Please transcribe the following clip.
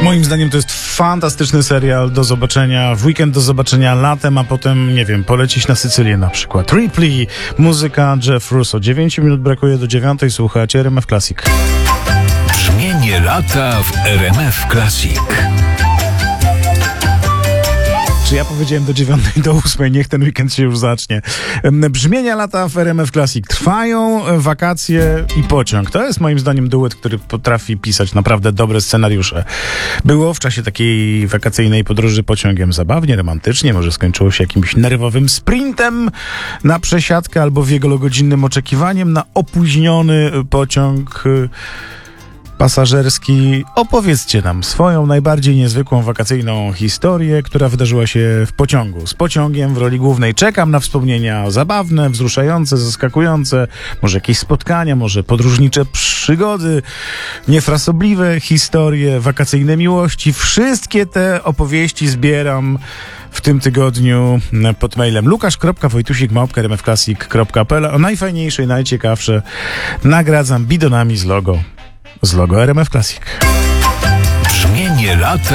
Moim zdaniem to jest fantastyczny serial do zobaczenia w weekend, do zobaczenia latem, a potem, nie wiem, polecieć na Sycylię na przykład. Ripley, muzyka Jeff Russo. 9 minut brakuje do 9. Słuchajcie RMF Classic. Brzmienie lata w RMF Classic. Czy ja powiedziałem do 9 do 8, niech ten weekend się już zacznie. Brzmienia lata w RMF Classic. Trwają wakacje i pociąg. To jest moim zdaniem duet, który potrafi pisać naprawdę dobre scenariusze. Było w czasie takiej wakacyjnej podróży pociągiem zabawnie, romantycznie, może skończyło się jakimś nerwowym sprintem na przesiadkę albo wielogodzinnym oczekiwaniem na opóźniony pociąg pasażerski. Opowiedzcie nam swoją najbardziej niezwykłą wakacyjną historię, która wydarzyła się w pociągu. Z pociągiem w roli głównej. Czekam na wspomnienia zabawne, wzruszające, zaskakujące, może jakieś spotkania, może podróżnicze przygody, niefrasobliwe historie, wakacyjne miłości. Wszystkie te opowieści zbieram w tym tygodniu pod mailem lukasz.wojtusik@rmfclassic.pl. O najfajniejsze i najciekawsze nagradzam bidonami z logo RMF Classic. Brzmienie lata